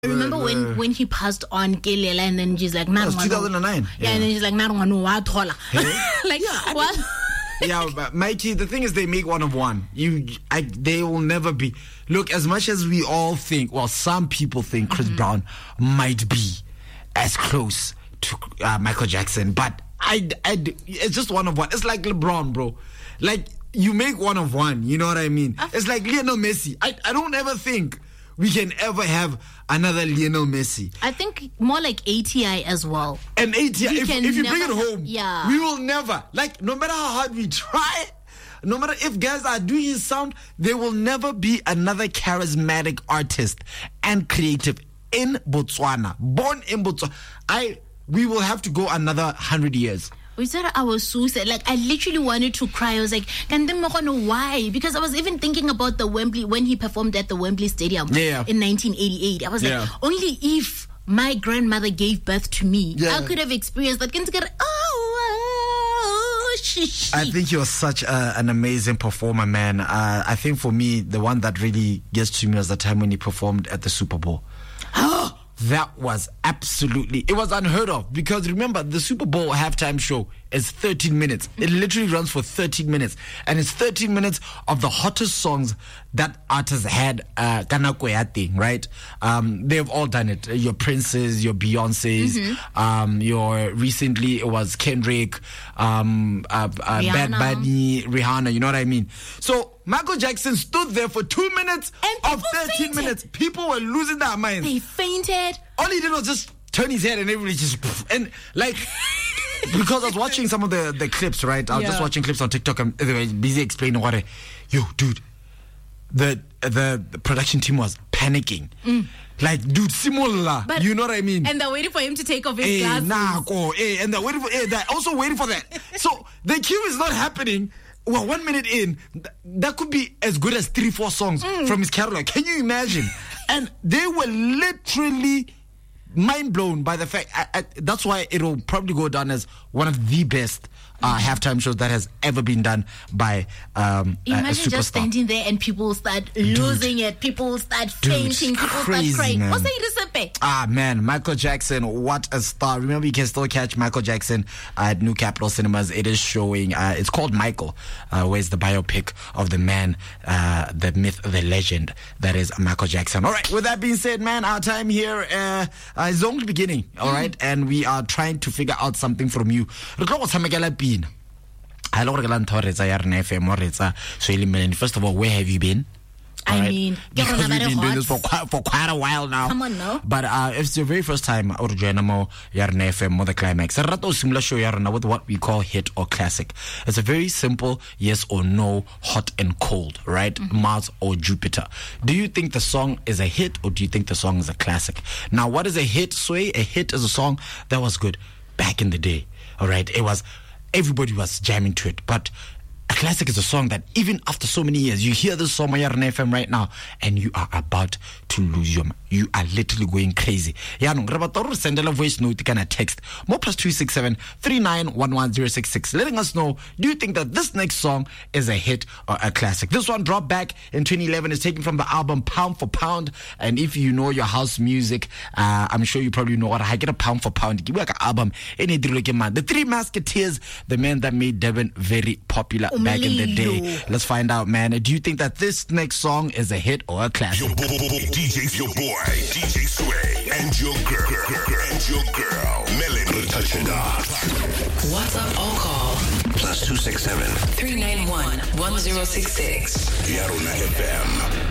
I remember when he passed on Kelela, and then she's like, "Nah, 2009. Yeah, and then she's like, "Nah, like what?" Yeah, but Mikey, the thing is, they make one of one. They will never be. Look, as much as we all think, well, some people think Chris Brown might be as close to Michael Jackson, but it's just one of one. It's like LeBron, bro. Like, you make one of one. You know what I mean? It's like Lionel Messi. I don't ever think we can ever have another Lionel Messi. I think more like ATI as well. And ATI, if you bring it home, yeah, we will never, like, no matter how hard we try, no matter if guys are doing his sound, there will never be another charismatic artist and creative in Botswana, born in Botswana. We will have to go another 100 years. We said I was so sad. Like, I literally wanted to cry. I was like, why? Because I was even thinking about the Wembley, when he performed at the Wembley Stadium in 1988. I was like, only if my grandmother gave birth to me, I could have experienced that. I think he was such an amazing performer, man. I think for me, the one that really gets to me was the time when he performed at the Super Bowl. That was it was unheard of, because remember, the Super Bowl halftime show is 13 minutes. It literally runs for 13 minutes. And it's 13 minutes of the hottest songs that artists had, thing, right? They've all done it. Your Princes, your Beyoncés, your recently it was Kendrick, Bad Bunny, Rihanna, you know what I mean? So Michael Jackson stood there for 2 minutes of 13 minutes. People were losing their minds. They fainted. All he did was just turn his head and everybody just, and like, because I was watching some of the clips, right? I was just watching clips on TikTok, and they were busy explaining what dude, the production team was panicking. Like, dude, simula, you know what I mean? And they're waiting for him to take off his glasses. And they're waiting they're also waiting for that. So the queue is not happening. Well, 1 minute in, that could be as good as 3-4 songs from his catalog. Can you imagine? And they were literally mind blown by the fact. That's why it'll probably go down as one of the best halftime shows that has ever been done by a superstar. Just standing there and people start losing it. People start fainting. People crazy, start crying. Man. What's the recipe? Man, Michael Jackson, what a star. Remember, you can still catch Michael Jackson at New Capital Cinemas. It is showing. It's called Michael, where's the biopic of the man, the myth, the legend that is Michael Jackson. All right, with that being said, man, our time here is only beginning, all right? And we are trying to figure out something from you. First of all, where have you been? I mean, because we've been doing this for quite a while now. Come on, no. But if it's your very first time, or FM, the climax, similar show with what we call hit or classic. It's a very simple yes or no, hot and cold, right? Mars or Jupiter. Do you think the song is a hit, or do you think the song is a classic? Now, what is a hit? Sway, a hit is a song that was good back in the day. All right, everybody was jamming to it, but a classic is a song that even after so many years, you hear this song on FM right now and you are about to lose your mind. You are literally going crazy. Send a voice note, kind of text more +267 3911 letting us know, do you think that this next song is a hit or a classic? This one dropped back in 2011, is taken from the album Pound for Pound. And if you know your house music, I'm sure you probably know what I get a pound for pound. Give like an album. The Three Musketeers, the man that made Devon very popular back in the day. Let's find out, man. Do you think that this next song is a hit or a classic? Your boy, DJ Sway, and your girl, Melanie Touchenda. What's up, all call? +267 391 1066. Yarona FM.